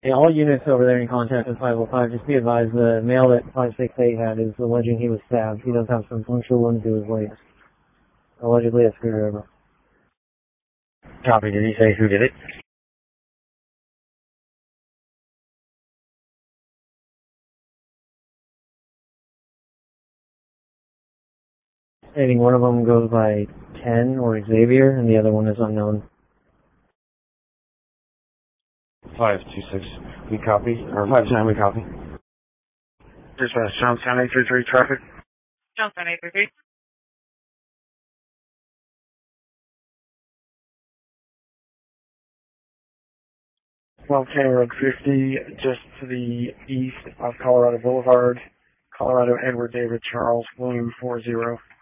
Yeah, all units over there in contact with 505, just be advised the male that 568 had is alleging he was stabbed. He does have some puncture wounds to his legs. Allegedly a screwdriver. Copy. Did he say who did it? Stating one of them goes by Ken or Xavier, and the other one is unknown. 526. We copy. Or 59, we copy. Dispatch, Johnstown 833 traffic. Johnstown 833. Well, County Road 50, just to the east of Colorado Boulevard, Colorado Edward David Charles, William 40.